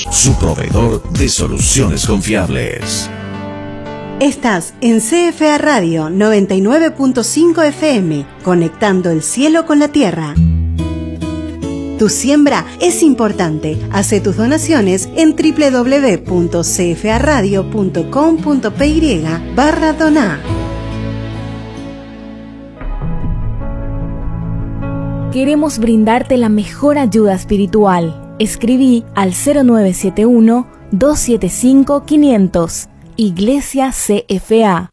su proveedor de soluciones confiables. Estás en CFA Radio 99.5 FM, conectando el cielo con la tierra. Tu siembra es importante. Hace tus donaciones en www.cfaradio.com.py/donar. Queremos brindarte la mejor ayuda espiritual. Escribí al 0971-275-500. Iglesia CFA.